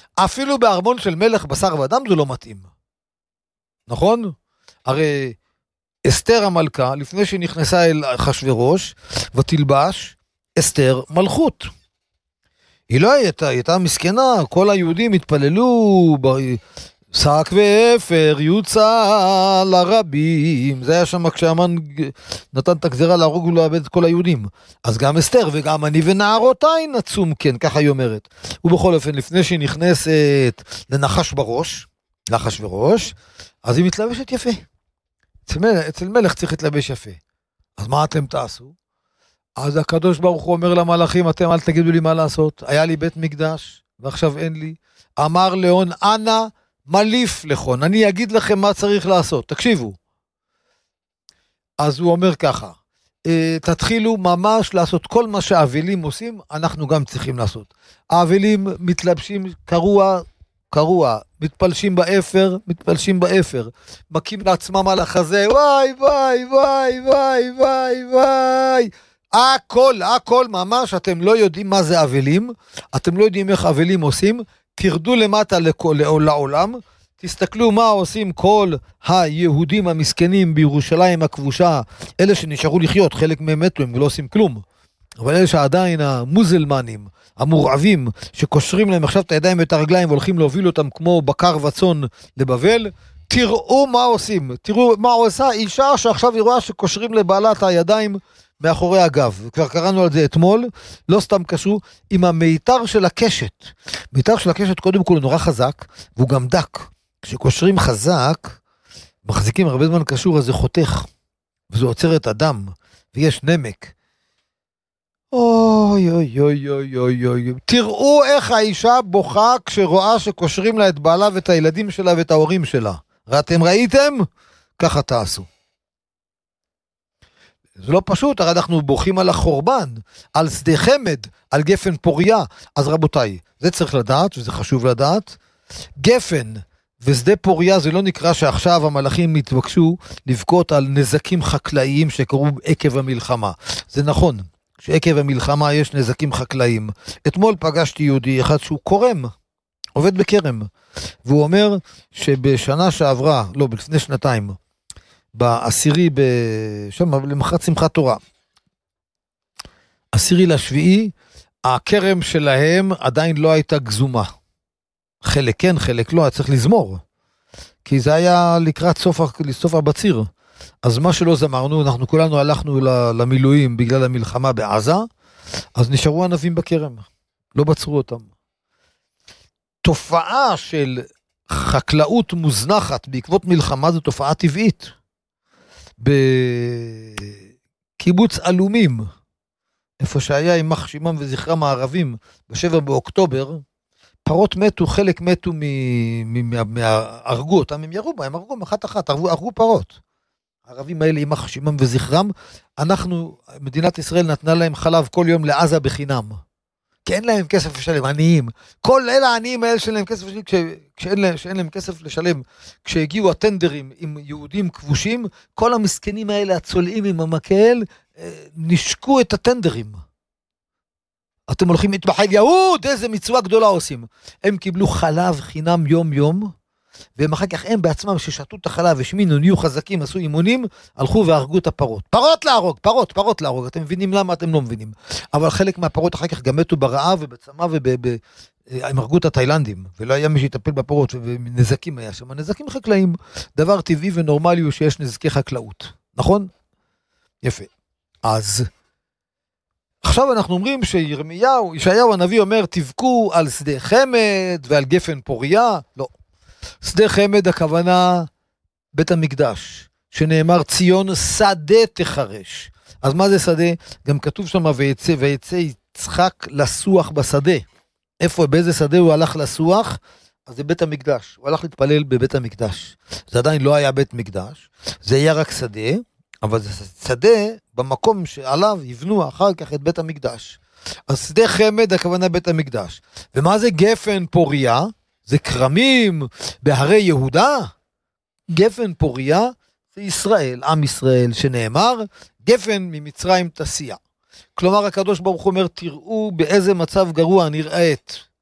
אפילו בארמון של מלך בשר ודם זה לא מתאים. נכון? הרי אסתר המלכה, לפני שהיא נכנסה אל אחשוורוש, ותלבש אסתר מלכות. היא לא הייתה מסכנה, כל היהודים התפללו, שק ואפר יוצא לרבים, זה היה שם כשהמן נתן את הגזירה להרוג ולאבד את כל היהודים. אז גם אסתר וגם אני ונערותיי נצום, כן, ככה היא אומרת. ובכל אופן, לפני שהיא נכנסת לנחש בראש, לאחשוורוש, אז היא מתלבשת יפה. אצל מלך צריך להתלבש יפה. אז מה אתם תעשו? אז הקדוש ברוך הוא אומר למלאכים, אתם אל תגידו לי מה לעשות. היה לי בית מקדש, ועכשיו אין לי. אמר לאון, אנא מליף לכון, אני אגיד לכם מה צריך לעשות. תקשיבו. אז הוא אומר ככה, תתחילו ממש לעשות כל מה שהאבלים עושים, אנחנו גם צריכים לעשות. האבלים מתלבשים קרוע, מתפלשים באפר, מקים לעצמם על החזה, וואי, וואי, וואי, וואי, וואי, וואי. הכל ממש, אתם לא יודעים מה זה אבלים, אתם לא יודעים איך אבלים עושים, תרדו למטה לעולם, תסתכלו מה עושים כל היהודים המסכנים בירושלים הכבושה, אלה שנשארו לחיות, חלק מהם מתו, הם לא עושים כלום. אבל אלה שעדיין המוזלמנים, המורעבים, שקושרים להם עכשיו את הידיים ואת הרגליים, והולכים להוביל אותם כמו בקר וצאן לבבל, תראו מה עושים, תראו מה עושה אישה שעכשיו היא רואה שקושרים לבעלה את הידיים מאחורי הגב. כבר קראנו על זה אתמול, לא סתם קשור, עם המיתר של הקשת. מיתר של הקשת קודם כל הוא נורא חזק, והוא גם דק. כשקושרים חזק, מחזיקים הרבה זמן קשור, אז זה חותך, וזה עוצר את הדם, ויש נמק. אוי, אוי, אוי, אוי, אוי, אוי. תראו איך האישה בוכה כשרואה שקושרים לה את בעלה ואת הילדים שלה ואת ההורים שלה. אתם ראיתם? ככה תעשו. זה לא פשוט, הרי אנחנו בוכים על החורבן, על שדה חמד, על גפן פוריה. אז רבותיי, זה צריך לדעת, וזה חשוב לדעת. גפן ושדה פוריה זה לא נקרא שעכשיו המלאכים מתבקשו לבכות על נזקים חקלאיים שקרו עקב המלחמה. זה נכון, שעקב המלחמה יש נזקים חקלאיים. אתמול פגשתי יהודי אחד שהוא קורם, עובד בקרם, והוא אומר שבשנה שעברה, לא, לפני שנתיים, בעשירי, שם למחרת שמחת תורה, 10/7, הקרם שלהם עדיין לא הייתה גזומה. חלק כן, חלק לא, היה צריך לזמור. כי זה היה לקראת סוף הבציר. אז מה שלא זמרנו, אנחנו כולנו הלכנו למילואים בגלל המלחמה בעזה, אז נשארו ענבים בקרם. לא בצרו אותם. תופעה של חקלאות מוזנחת בעקבות מלחמה זו תופעה טבעית. בקיבוץ אלומים, איפה שהיה יימח שמם וזכרם הערבים, ב7 באוקטובר, פרות מתו, חלק מתו הרגו אותם, הם ירו בהם, הרגו אחת, הרגו פרות. הערבים האלה יימח שמם וזכרם, מדינת ישראל נתנה להם חלב כל יום לעזה בחינם. כי אין להם כסף לשלם, עניים. כל אלה העניים האלה שאין להם כסף לשלם, שאין להם כסף לשלם, כשהגיעו הטנדרים עם יהודים כבושים, כל המסכנים האלה הצולעים עם המקל, נשקו את הטנדרים. אתם הולכים להתבחל, יהוד, איזה מצווה גדולה עושים. הם קיבלו חלב חינם יום, והם אחר כך הם בעצמם ששתו את החלב, השמינו, נהיו חזקים, עשו אימונים, הלכו והרגו את הפרות. פרות להרוג, אתם מבינים למה? אתם לא מבינים. אבל חלק מהפרות אחר כך גם מתו ברעב ובצמא הם הרגו את התאילנדים, ולא היה מי שיטפל בפרות, ונזקים היה שם, נזקים חקלאים. דבר טבעי ונורמלי הוא שיש נזקי חקלאות. נכון? יפה. אז עכשיו אנחנו אומרים ישעיהו הנביא אומר, תבכו על שדה חמד ועל גפן פוריה. לא. שדה חמד הכוונה בית המקדש, שנאמר ציון שדה תחרש. אז מה זה שדה? גם כתוב שם ויצא יצחק לסוח בשדה. באיזה שדה הוא הלך לסוח? אז זה בית המקדש. הוא הלך להתפלל בבית המקדש. זה עדיין לא היה בית מקדש, זה היה רק שדה, אבל זה שדה במקום שעליו יבנו אחר כך את בית המקדש. אז שדה חמד הכוונה בית המקדש. ומה זה גפן פוריה? זה קרמים בהרי יהודה. גפן פוריה זה ישראל, עם ישראל, שנאמר, גפן ממצרים תסיע. כלומר, הקדוש ברוך הוא אומר, תראו באיזה מצב גרוע נראית